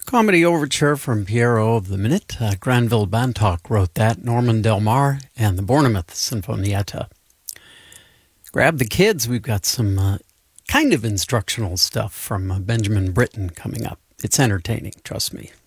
Comedy Overture from Piero of the Minute. Granville Bantock wrote that. Norman Del Mar and the Bournemouth Sinfonietta. Grab the kids. We've got some kind of instructional stuff from Benjamin Britten coming up. It's entertaining, trust me.